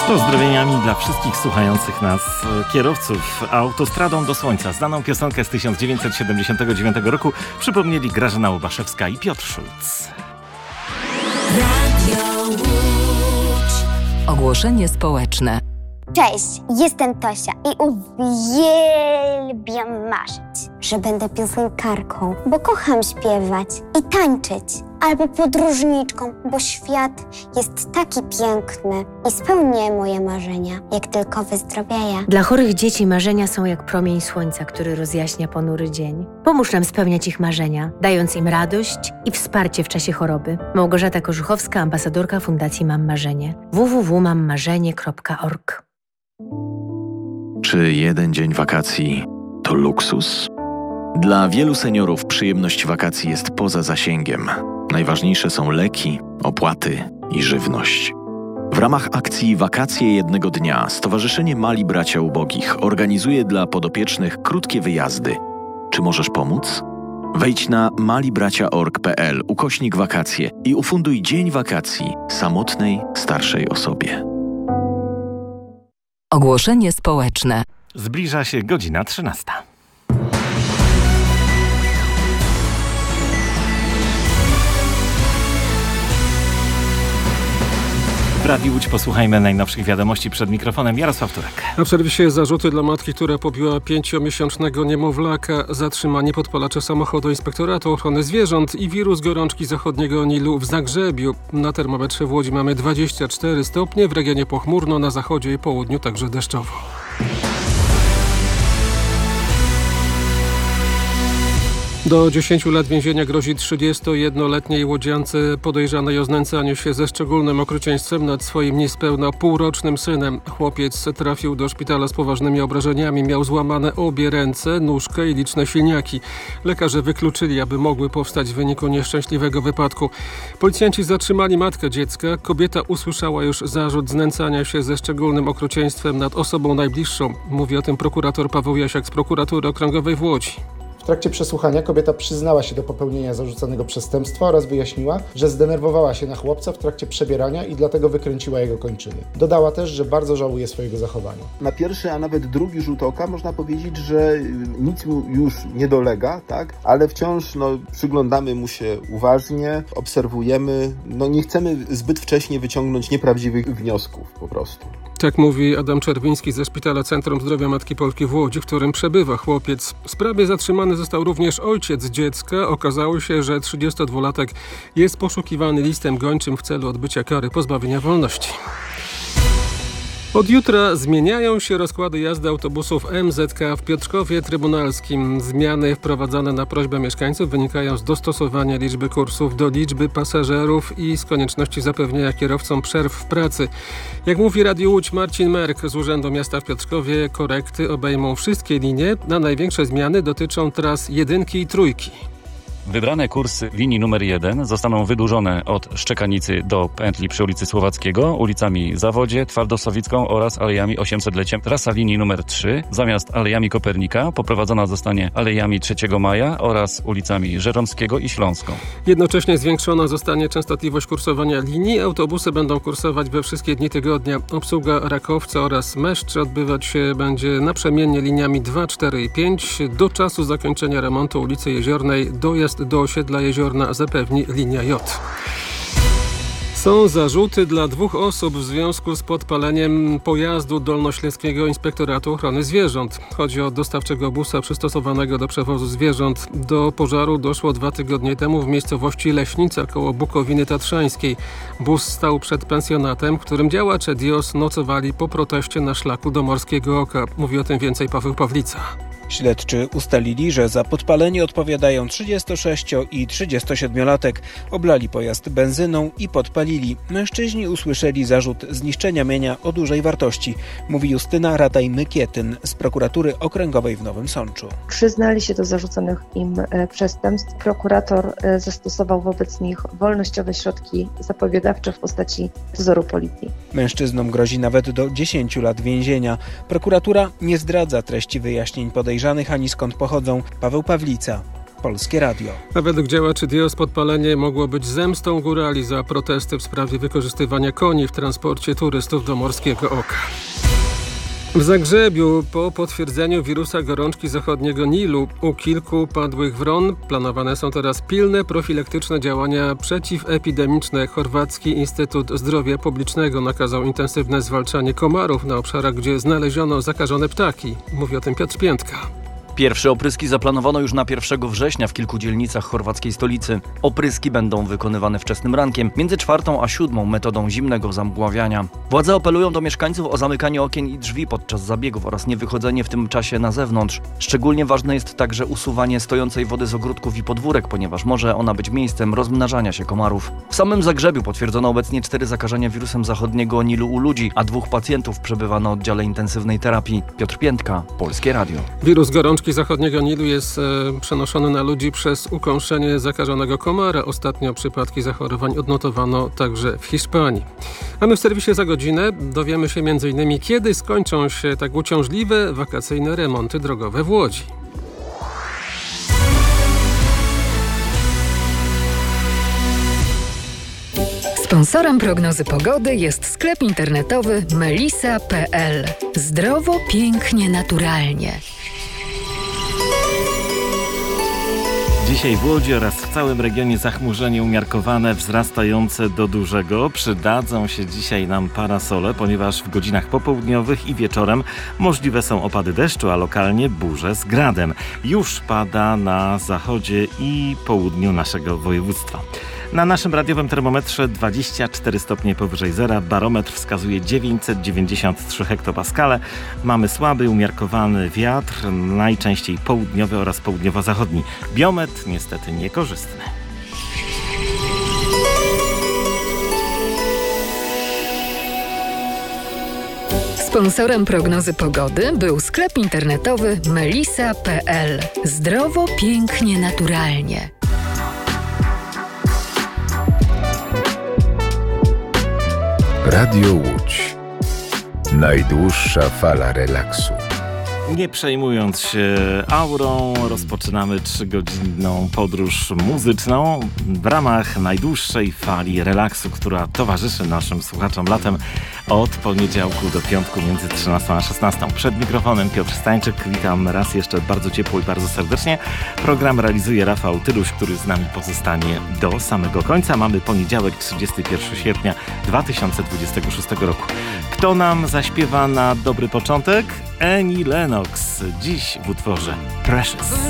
Pozdrowieniami dla wszystkich słuchających nas kierowców. Autostradą do Słońca znaną piosenkę z 1979 roku przypomnieli Grażyna Łobaszewska i Piotr Szulc. Ogłoszenie społeczne. Cześć, jestem Tosia i uwielbiam marzyć, że będę piosenkarką, bo kocham śpiewać i tańczyć. Albo podróżniczką, bo świat jest taki piękny i spełnię moje marzenia, jak tylko wyzdrowieję. Dla chorych dzieci marzenia są jak promień słońca, który rozjaśnia ponury dzień. Pomóż nam spełniać ich marzenia, dając im radość i wsparcie w czasie choroby. Małgorzata Korzuchowska, ambasadorka Fundacji Mam Marzenie. www.mammarzenie.org. Czy jeden dzień wakacji to luksus? Dla wielu seniorów przyjemność wakacji jest poza zasięgiem. Najważniejsze są leki, opłaty i żywność. W ramach akcji Wakacje jednego dnia Stowarzyszenie Mali Bracia Ubogich organizuje dla podopiecznych krótkie wyjazdy. Czy możesz pomóc? Wejdź na malibracia.org.pl/wakacje i ufunduj dzień wakacji samotnej, starszej osobie. Ogłoszenie społeczne. Zbliża się godzina 13. W Radiu Łódź posłuchajmy najnowszych wiadomości przed mikrofonem. Jarosław Turek. Na serwisie zarzuty dla matki, która pobiła 5-miesięcznego niemowlaka, zatrzymanie podpalaczy samochodu Inspektoratu Ochrony Zwierząt i wirus gorączki zachodniego Nilu w Zagrzebiu. Na termometrze w Łodzi mamy 24 stopnie, w regionie pochmurno, na zachodzie i południu także deszczowo. Do 10 lat więzienia grozi 31-letniej łodziance podejrzanej o znęcanie się ze szczególnym okrucieństwem nad swoim niespełna półrocznym synem. Chłopiec trafił do szpitala z poważnymi obrażeniami. Miał złamane obie ręce, nóżkę i liczne siniaki. Lekarze wykluczyli, aby mogły powstać w wyniku nieszczęśliwego wypadku. Policjanci zatrzymali matkę dziecka. Kobieta usłyszała już zarzut znęcania się ze szczególnym okrucieństwem nad osobą najbliższą. Mówi o tym prokurator Paweł Jasiak z Prokuratury Okręgowej w Łodzi. W trakcie przesłuchania kobieta przyznała się do popełnienia zarzucanego przestępstwa oraz wyjaśniła, że zdenerwowała się na chłopca w trakcie przebierania i dlatego wykręciła jego kończyny. Dodała też, że bardzo żałuje swojego zachowania. Na pierwszy, a nawet drugi rzut oka można powiedzieć, że nic mu już nie dolega, tak? Ale wciąż przyglądamy mu się uważnie, obserwujemy. Nie chcemy zbyt wcześnie wyciągnąć nieprawdziwych wniosków po prostu. Tak mówi Adam Czerwiński ze Szpitala Centrum Zdrowia Matki Polki w Łodzi, w którym przebywa chłopiec. W sprawie zatrzymany został również ojciec dziecka. Okazało się, że 32-latek jest poszukiwany listem gończym w celu odbycia kary pozbawienia wolności. Od jutra zmieniają się rozkłady jazdy autobusów MZK w Piotrkowie Trybunalskim. Zmiany wprowadzane na prośbę mieszkańców wynikają z dostosowania liczby kursów do liczby pasażerów i z konieczności zapewnienia kierowcom przerw w pracy. Jak mówi Radio Łódź Marcin Merk z Urzędu Miasta w Piotrkowie, korekty obejmą wszystkie linie. Na największe zmiany dotyczą tras 1 i 3. Wybrane kursy linii numer 1 zostaną wydłużone od Szczekanicy do pętli przy ulicy Słowackiego, ulicami Zawodzie, Twardosławicką oraz alejami 800-leciem. Trasa linii numer 3 zamiast alejami Kopernika poprowadzona zostanie alejami 3 Maja oraz ulicami Żeromskiego i Śląską. Jednocześnie zwiększona zostanie częstotliwość kursowania linii. Autobusy będą kursować we wszystkie dni tygodnia. Obsługa Rakowca oraz Meszczy odbywać się będzie naprzemiennie liniami 2, 4 i 5. Do czasu zakończenia remontu ulicy Jeziornej dojazd do osiedla Jeziorna zapewni linia J. Są zarzuty dla 2 osób w związku z podpaleniem pojazdu Dolnośląskiego Inspektoratu Ochrony Zwierząt. Chodzi o dostawczego busa przystosowanego do przewozu zwierząt. Do pożaru doszło 2 tygodnie temu w miejscowości Leśnica koło Bukowiny Tatrzańskiej. Bus stał przed pensjonatem, w którym działacze DIOS nocowali po proteście na szlaku do Morskiego Oka. Mówi o tym więcej Paweł Pawlica. Śledczy ustalili, że za podpalenie odpowiadają 36 i 37-latek. Oblali pojazd benzyną i podpalili. Mężczyźni usłyszeli zarzut zniszczenia mienia o dużej wartości, mówi Justyna Rataj-Mykietyn z Prokuratury Okręgowej w Nowym Sączu. Przyznali się do zarzuconych im przestępstw. Prokurator zastosował wobec nich wolnościowe środki zapobiegawcze w postaci dozoru policji. Mężczyznom grozi nawet do 10 lat więzienia. Prokuratura nie zdradza treści wyjaśnień podejrzanych ani skąd pochodzą. Paweł Pawlica. Polskie Radio. A według działaczy Dios podpalenie mogło być zemstą górali za protesty w sprawie wykorzystywania koni w transporcie turystów do Morskiego Oka. W Zagrzebiu po potwierdzeniu wirusa gorączki zachodniego Nilu u kilku padłych wron planowane są teraz pilne profilaktyczne działania przeciwepidemiczne. Chorwacki Instytut Zdrowia Publicznego nakazał intensywne zwalczanie komarów na obszarach, gdzie znaleziono zakażone ptaki. Mówi o tym Piotr Piętka. Pierwsze opryski zaplanowano już na 1 września w kilku dzielnicach chorwackiej stolicy. Opryski będą wykonywane wczesnym rankiem, między 4 a 7 metodą zimnego zamgławiania. Władze apelują do mieszkańców o zamykanie okien i drzwi podczas zabiegów oraz niewychodzenie w tym czasie na zewnątrz. Szczególnie ważne jest także usuwanie stojącej wody z ogródków i podwórek, ponieważ może ona być miejscem rozmnażania się komarów. W samym Zagrzebiu potwierdzono obecnie 4 zakażenia wirusem zachodniego Nilu u ludzi, a 2 pacjentów przebywa na oddziale intensywnej terapii. Piotr Piętka, Polskie Radio. Wirus gorączki zachodniego Nilu jest przenoszony na ludzi przez ukąszenie zakażonego komara. Ostatnio przypadki zachorowań odnotowano także w Hiszpanii. A my w serwisie za godzinę dowiemy się m.in. kiedy skończą się tak uciążliwe wakacyjne remonty drogowe w Łodzi. Sponsorem prognozy pogody jest sklep internetowy melisa.pl. Zdrowo, pięknie, naturalnie. Dzisiaj w Łodzi oraz w całym regionie zachmurzenie umiarkowane, wzrastające do dużego. Przydadzą się dzisiaj nam parasole, ponieważ w godzinach popołudniowych i wieczorem możliwe są opady deszczu, a lokalnie burze z gradem. Już pada na zachodzie i południu naszego województwa. Na naszym radiowym termometrze 24 stopnie powyżej zera, barometr wskazuje 993 hektopaskale. Mamy słaby, umiarkowany wiatr, najczęściej południowy oraz południowo-zachodni. Biometr niestety niekorzystny. Sponsorem prognozy pogody był sklep internetowy melisa.pl. Zdrowo, pięknie, naturalnie. Radio Łódź. Najdłuższa fala relaksu. Nie przejmując się aurą, rozpoczynamy 3-godzinną podróż muzyczną w ramach najdłuższej fali relaksu, która towarzyszy naszym słuchaczom latem od poniedziałku do piątku między 13 a 16. Przed mikrofonem Piotr Stańczyk. Witam raz jeszcze bardzo ciepło i bardzo serdecznie. Program realizuje Rafał Tyluś, który z nami pozostanie do samego końca. Mamy poniedziałek, 31 sierpnia 2026 roku. Kto nam zaśpiewa na dobry początek? Annie Lennox, dziś w utworze Precious.